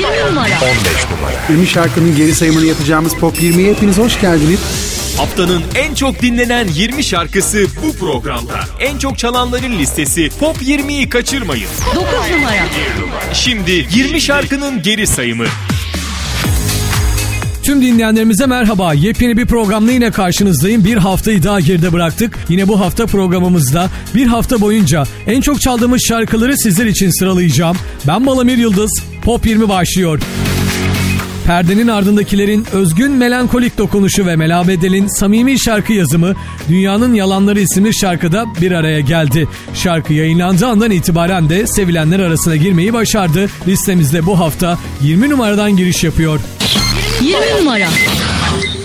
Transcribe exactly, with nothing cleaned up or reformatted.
yirmi numara. on beş numara. yirmi şarkının geri sayımını yapacağımız Pop yirmiye hepiniz hoş geldiniz. Haftanın en çok dinlenen yirmi şarkısı bu programda. En çok çalanların listesi Pop yirmiyi kaçırmayın. dokuz numara. Şimdi yirmi şarkının geri sayımı. Tüm dinleyenlerimize merhaba. Yepyeni bir programla yine karşınızdayım. Bir haftayı daha geride bıraktık. Yine bu hafta programımızda bir hafta boyunca en çok çaldığımız şarkıları sizler için sıralayacağım. Ben Balamir Yıldız. Pop yirmi başlıyor. Perdenin ardındakilerin özgün melankolik dokunuşu ve Mela Bedel'in samimi şarkı yazımı Dünyanın Yalanları isimli şarkıda bir araya geldi. Şarkı yayınlandığı andan itibaren de sevilenler arasına girmeyi başardı. Listemizde bu hafta yirmi numaradan giriş yapıyor. yirmi numara.